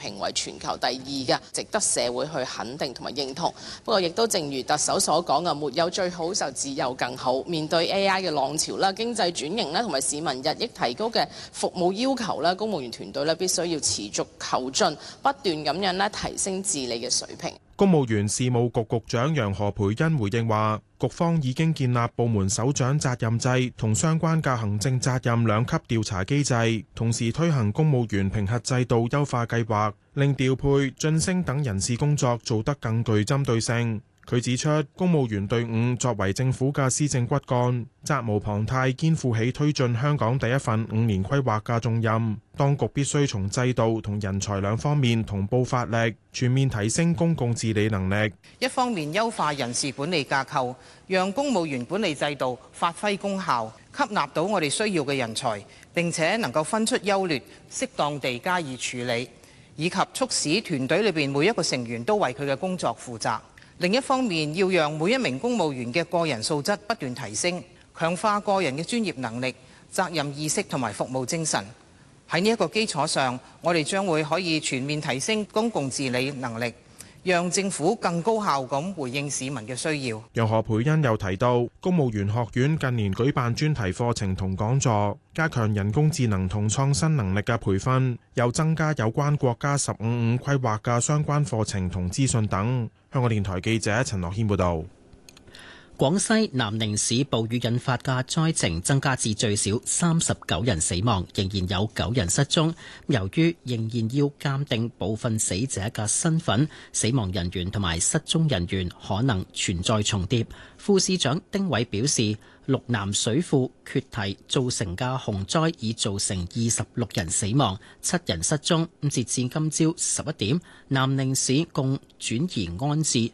評為全球第2嘅，值得社會去肯定同埋認同。不過亦都正如特首所講嘅，沒有最好，就只有更好。面對 AI 嘅浪潮啦、經濟轉型啦，同埋市民日益提高嘅服務要求啦，公務員團隊咧必須要持續求進，不斷咁樣咧提升治理嘅水平。 公務員事務局局長楊何蓓茵回應話，局方已經建立部門首長責任制同相關嘅行政責任2級調查機制，同時推行公務員評核制度優化計劃，令調配、晉升等人事工作做得更具針對性。佢指出，公務員隊伍作為政府嘅施政骨幹，責無旁貸，肩負起推進香港第一份5年規劃嘅重任。當局必須從制度同人才兩方面同步發力，全面提升公共治理能力。 一方面優化人事管理架構，讓公務員管理制度發揮功效，吸納到我哋需要嘅人才，並且能夠分出優劣，適當地加以處理，以及促使團隊裏邊每一個成員都為佢嘅工作負責。另一方面，要讓每一名公務員嘅個人素質不斷提升，強化個人嘅專業能力、責任意識同埋服務精神。喺呢一個基礎上，我哋將會可以全面提升公共治理能力，讓政府更高效咁回應市民嘅需要。 楊何蓓茵又提到，公務員學院近年舉辦專題課程同講座，加強人工智能同創新能力嘅培訓，又增加有關國家15/5規劃嘅相關課程同資訊等。香港電台記者陳樂軒報導。 廣西南寧市暴雨引發嘅災情增加至最少39人死亡，仍然有9人失蹤。由於仍然要鑑定部分死者嘅身份，死亡人員同埋失蹤人員可能存在重疊。副市長丁偉表示，陸南水庫決堤造成嘅洪災已造成26人死亡、7人失蹤。截至今朝11點，南寧市共轉移安置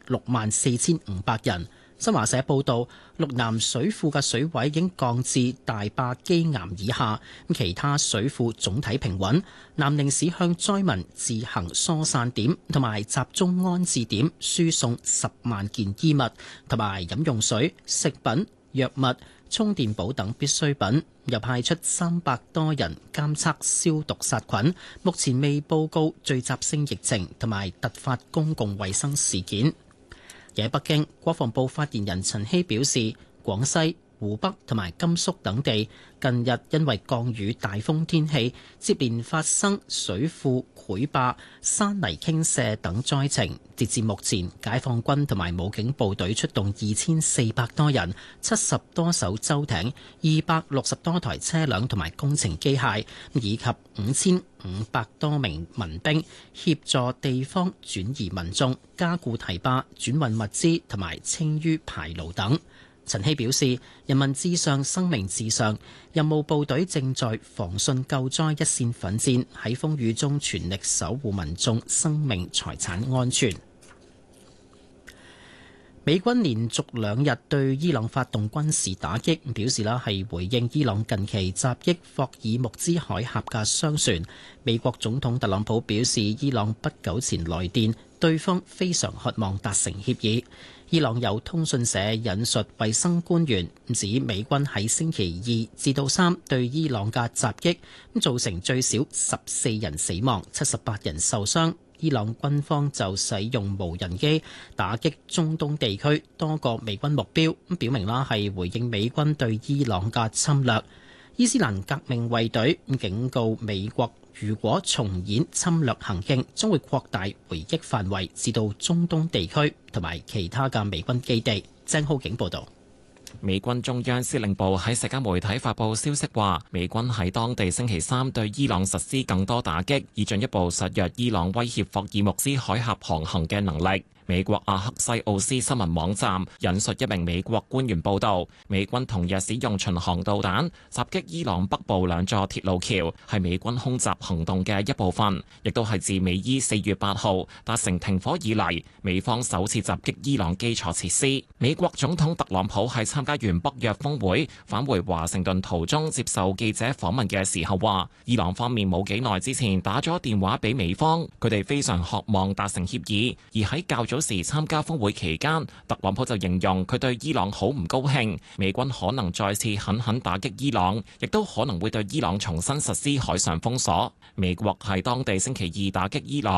64,500人。新華社報道，陸南水庫嘅水位已經降至大壩基岩以下，其他水庫總體平穩。南寧市向災民自行疏散點同埋集中安置點輸送10萬件衣物同埋飲用水、食品、藥物、充電寶等必需品，又派出300多人監測消毒殺菌。目前未報告聚集性疫情同埋突發公共衛生事件。喺北京，國防部發言人陳希表示，廣西、湖北同埋甘肅等地近日因為降雨大風天氣，接連發生水庫潰壩、山泥傾瀉等災情。截至目前，解放軍同埋武警部隊出動2400多人、70多艘舟艇、260多台車輛同埋工程機械，以及5500多名民兵協助地方轉移民眾、加固堤壩、轉運物資同埋清淤排澇等。陳希表示，人民至上，生命至上，任務部隊正在防汛救災一線奮戰，喺風雨中全力守護民眾生命財產安全。美軍連續2日對伊朗發動軍事打擊，表示係回應伊朗近期襲擊霍爾木茲海峽嘅商船。美國總統特朗普表示，伊朗不久前來電，對方非常渴望達成協議。伊朗有通訊社引述衛生官員指，美軍喺星期2至到3對伊朗嘅襲擊，造成最少14人死亡、78人受傷。伊朗軍方就使用無人機打擊中東地區多個美軍目標，表明係回應美軍對伊朗嘅侵略。伊斯蘭革命衛隊警告美國，如果重演侵略行徑，將會擴大回擊範圍至到中東地區同埋其他嘅美軍基地。鄭浩景報導。 美軍中央司令部喺社交媒體發布消息話，美軍喺當地星期3對伊朗實施更多打擊，以進一步削弱伊朗威脅霍爾木茲海峽航行嘅能力。美國阿克西奧斯新聞網站引述一名美國官員報道，美軍同日使用巡航導彈襲擊伊朗北部2座鐵路橋，係美軍空襲行動嘅一部分，亦都係自美伊4月8號達成停火以嚟，美方首次襲擊伊朗基礎設施。美國總統特朗普喺參加完北約峰會返回華盛頓途中接受記者訪問嘅時候話，伊朗方面冇幾耐之前打咗電話俾美方，佢哋非常渴望達成協議，而喺較早時參加峰會期間，特朗普就形容佢對伊朗好唔高興，美軍可能再次狠狠打擊伊朗，亦都可能會對伊朗重新實施海上封鎖。美國喺當地星期2打擊伊朗。